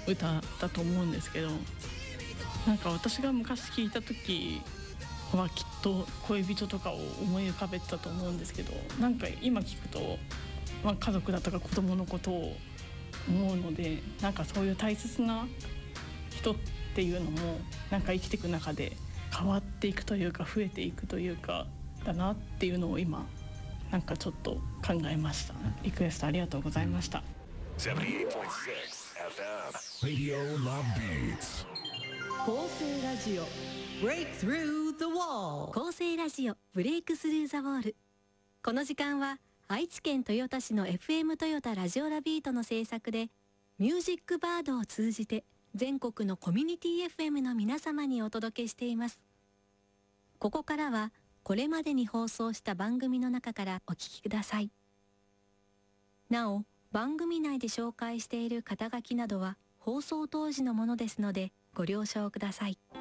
歌だと思うんですけど、なんか私が昔聞いた時はきっと恋人とかを思い浮かべてたと思うんですけど、なんか今聞くと、家族だとか子供のことを思うので、なんかそういう大切な人っていうのもなんか生きていく中で変わっていくというか増えていくというかだなっていうのを今なんかちょっと考えました。リクエストありがとうございました。 78.6 FM Radio Love Beats 構成ラジオ Break Through the Wall。 構成ラジオブレイクスルーザウォール。この時間は愛知県豊田市の FM トヨタラジオラビートの制作でミュージックバードを通じて全国のコミュニティ FM の皆様にお届けしています。ここからはこれまでに放送した番組の中からお聞きください。なお、番組内で紹介している肩書きなどは放送当時のものですのでご了承ください。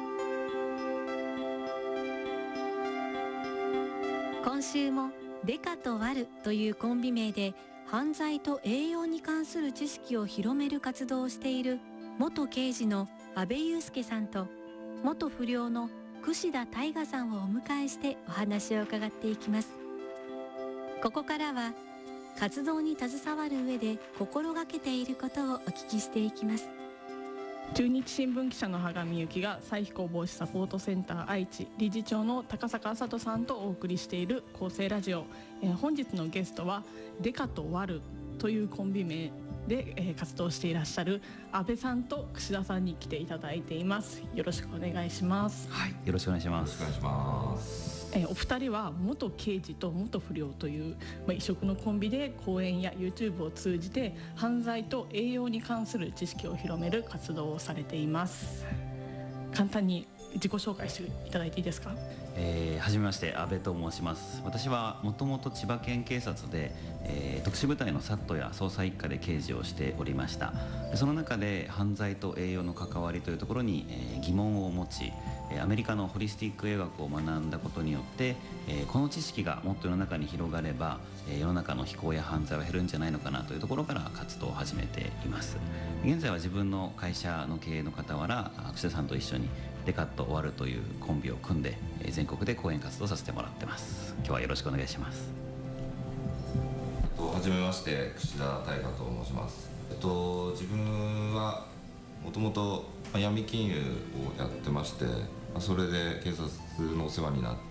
今週もデカとワルというコンビ名で犯罪と栄養に関する知識を広める活動をしている元刑事の阿部祐介さんと元不良の櫛田大我さんをお迎えしてお話を伺っていきます。ここからは活動に携わる上で心がけていることをお聞きしていきます。 中日新聞記者の羽上由紀が再非行防止サポートセンター愛知理事長の高坂麻人さんとお送りしている構成ラジオ、本日のゲストはデカとワルというコンビ名で、活動していらっしゃる阿部さんと櫛田さんに来ていただいています。よろしくお願いします。 はい、よろしくお願いします。 よろしくお願いします。 お二人は元刑事と元不良という、異色のコンビで講演や YouTube を通じて犯罪と栄養に関する知識を広める活動をされています。簡単に自己紹介していただいていいですか？ はじめまして、阿部と申します。私はもともと千葉県警察で、特殊部隊のサットや捜査一課で刑事をしておりました。その中で犯罪と栄養の関わりというところに、疑問を持ち、アメリカのホリスティック医学を学んだことによって、この知識がもっと世の中に広がれば、世の中の非行や犯罪は減るんじゃないのかなというところから活動を始めています。現在は自分の会社の経営の傍ら、櫛田さんと一緒にデカとワルというコンビを組んで、全国で講演活動させてもらってます。今日はよろしくお願いします。 はじめまして、櫛田大我と申します。自分はもともと闇金融をやってまして、それで警察のお世話になって、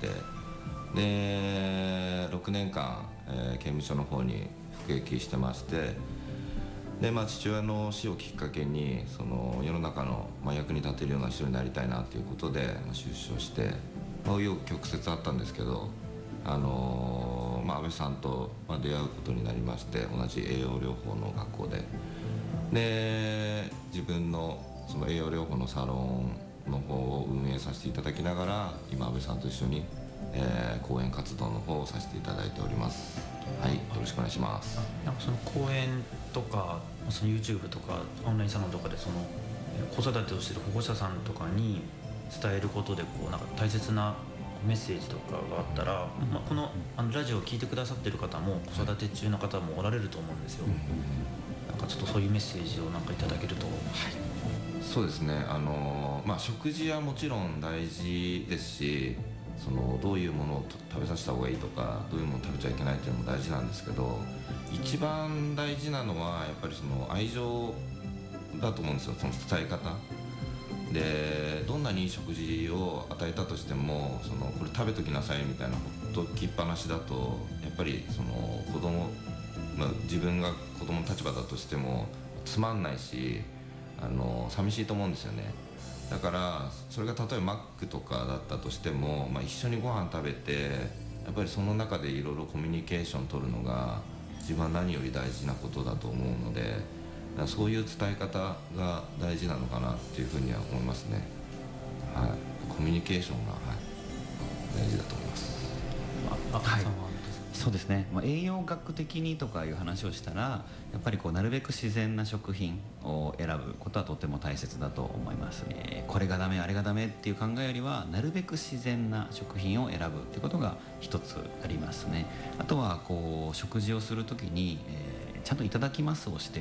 で6年間、刑務所の方に服役してまして、で父親の死をきっかけにその世の中の、役に立てるような人になりたいなということで、出所して、紆余曲折あったんですけど、安倍さんと、出会うことになりまして、同じ栄養療法の学校で自分のその栄養療法のサロンの方を運営させていただきながら、今安倍さんと一緒に、講演活動の方をさせていただいております。はい、よろしくお願いします。 なんかその講演とかその YouTube とかオンラインサロンとかでその子育てをしている保護者さんとかに伝えることでなんか大切なメッセージとかがあったら、このラジオを聞いてくださってる方も子育て中の方もおられると思うんですよ。なんかちょっとそういうメッセージをなんかいただけると。 そうですね、食事はもちろん大事ですし、そのどういうものを食べさせた方がいいとか、どういうものを食べちゃいけないっていうのも大事なんですけど、一番大事なのはやっぱりその愛情だと思うんですよ。その伝え方で、どんなにいい食事を与えたとしても、そのこれ食べときなさいみたいなほっときっぱなしだと、やっぱりその子供、自分が子供の立場だとしてもつまんないし、寂しいと思うんですよね。だからそれが例えばマックとかだったとしても、一緒にご飯食べて、やっぱりその中でいろいろコミュニケーション取るのが自分は何より大事なことだと思うので、そういう伝え方が大事なのかなっていうふうには思いますね。はい、コミュニケーションが、大事だと思います。 そうですね、栄養学的にとかいう話をしたら、やっぱりなるべく自然な食品を選ぶことはとても大切だと思いますね。これがダメあれがダメっていう考えよりは、なるべく自然な食品を選ぶっていうことが一つありますね。あとは食事をするときに、ちゃんといただきますをして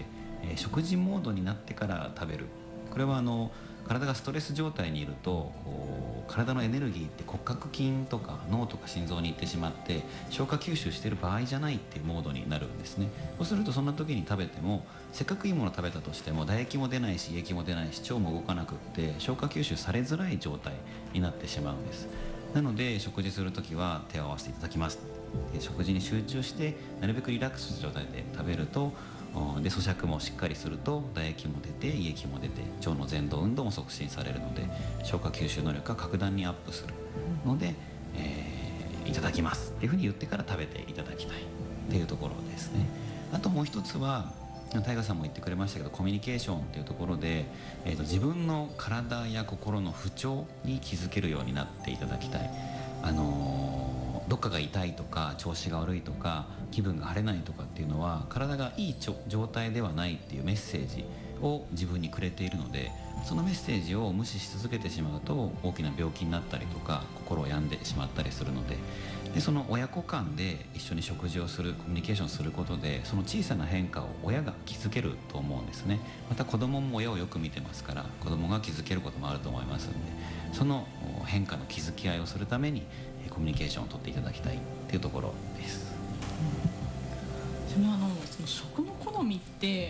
食事モードになってから食べる。これは体がストレス状態にいると体のエネルギーって骨格筋とか脳とか心臓に行ってしまって消化吸収している場合じゃないっていうモードになるんですね。そうするとそんな時に食べてもせっかくいいものを食べたとしても唾液も出ないし胃液も出ないし腸も動かなくって消化吸収されづらい状態になってしまうんです。なので食事する時は手を合わせていただきます。食事に集中してなるべくリラックスした状態で食べるとで咀嚼もしっかりすると唾液も出て胃液も出て腸の蠕動運動も促進されるので消化吸収能力が格段にアップするので、いただきますっていうふうに言ってから食べていただきたいっていうところですね。あともう一つはタイガさんも言ってくれましたけどコミュニケーションっていうところで、自分の体や心の不調に気づけるようになっていただきたい。どっかが痛いとか調子が悪いとか気分が晴れないとかっていうのは体がいい状態ではないっていうメッセージを自分にくれているので、そのメッセージを無視し続けてしまうと大きな病気になったりとか心を病んでしまったりするので、その親子間で一緒に食事をするコミュニケーションすることでその小さな変化を親が気づけると思うんですね。また子供も親をよく見てますから子供が気づけることもあると思いますので、その変化の気づき合いをするためにコミュニケーションを取っていただきたいっていうところです。 その食の好みって、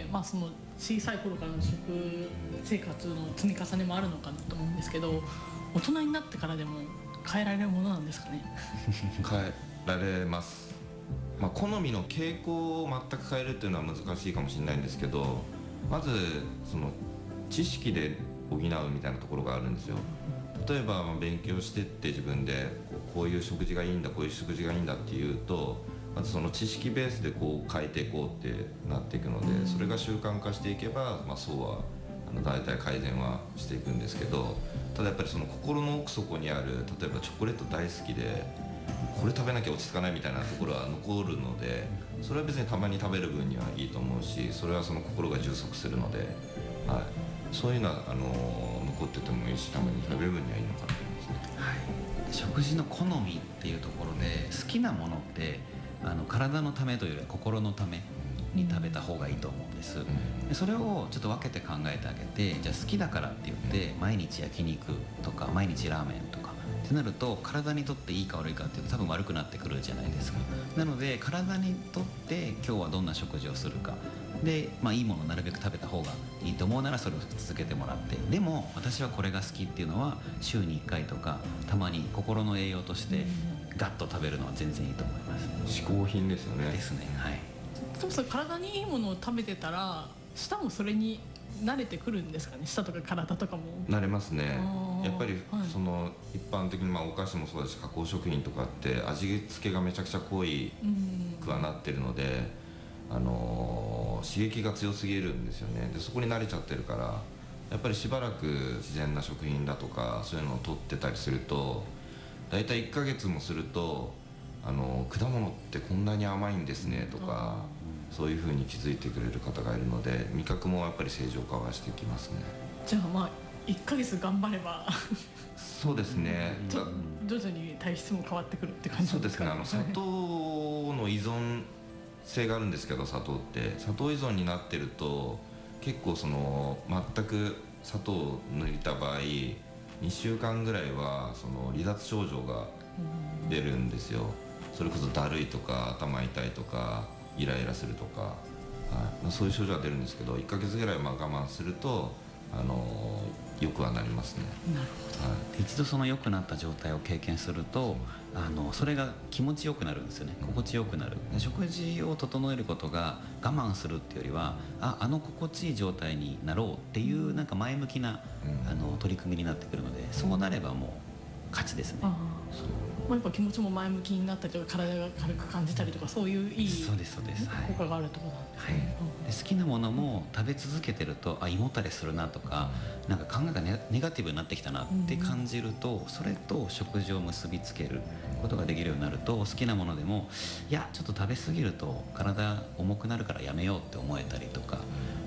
その小さい頃からの食生活の積み重ねもあるのかなと思うんですけど、大人になってからでも変えられるものなんですかね。 変えられます。好みの傾向を全く変えるっていうのは難しいかもしれないんですけど、まずその知識で補うみたいなところがあるんですよ。例えば勉強してって自分でこういう食事がいいんだこういう食事がいいんだっていうと、まずその知識ベースでこう変えていこうってなっていくので、それが習慣化していけば、そうは大体改善はしていくんですけど、ただやっぱりその心の奥底にある例えばチョコレート大好きでこれ食べなきゃ落ち着かないみたいなところは残るので、それは別にたまに食べる分にはいいと思うし、それはその心が充足するので、そういうのは残っててもいいし、たまに食べる分にはいいのかなと思いますね。 食事の好みっていうところで好きなものって体のためというよりは心のために食べた方がいいと思うんです。でそれをちょっと分けて考えてあげて、じゃあ好きだからって言って毎日焼肉とか毎日ラーメンとかってなると体にとっていいか悪いかっていうと多分悪くなってくるじゃないですか。なので体にとって今日はどんな食事をするかで、いいものをなるべく食べた方がいいと思うならそれを続けてもらって、でも私はこれが好きっていうのは週に1回とかたまに心の栄養としてガッと食べるのは全然いいと思います。 嗜好品ですよね。 ですね。はい。 でも体にいいものを食べてたら舌もそれに慣れてくるんですかね。舌とか体とかも慣れますね。やっぱりその、 はい、 一般的にお菓子もそうだし加工食品とかって味付けがめちゃくちゃ濃いくはなってるので、刺激が強すぎるんですよね。でそこに慣れちゃってるからやっぱりしばらく自然な食品だとかそういうのを取ってたりすると、だいたい1ヶ月もすると果物ってこんなに甘いんですねとか、そういう風に気づいてくれる方がいるので、味覚もやっぱり正常化はしてきますね。 じゃあ1ヶ月頑張ればそうですね。 徐々に体質も変わってくるって感じですか。 そうですね。砂糖の依存性があるんですけど、砂糖って砂糖依存になってると結構全く砂糖を抜いた場合2週間ぐらいは離脱症状が出るんですよ。それこそだるいとか頭痛いとかイライラするとか、そういう症状が出るんですけど、1ヶ月ぐらい我慢するとよくはなりますね。 なるほど。 一度その良くなった状態を経験するとそれが気持ちよくなるんですよね。心地よくなる。食事を整えることが我慢するっていうよりは心地いい状態になろうっていうなんか前向きな、取り組みになってくるので、そうなればもう勝ちですね。 やっぱ気持ちも前向きになったりとか体が軽く感じたりとか、そういういいそうですそうです、 効果があるってことなんですね。 で好きなものも食べ続けてると胃もたれするなとか、なんか考えがネガティブになってきたなって感じると、それと食事を結びつけることができるようになると、好きなものでもいやちょっと食べ過ぎると体重くなるからやめようって思えたりとか、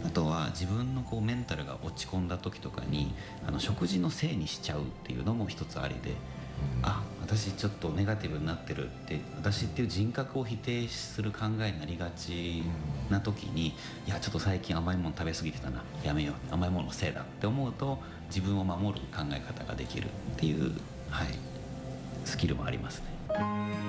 あとは自分のこうメンタルが落ち込んだ時とかに食事のせいにしちゃうっていうのも一つありで、あ、私ちょっとネガティブになってるって、私っていう人格を否定する考えになりがちな時に、いやちょっと最近甘いもの食べ過ぎてたな、やめよう、甘いもののせいだって思うと自分を守る考え方ができるっていう、はい、スキルもありますね。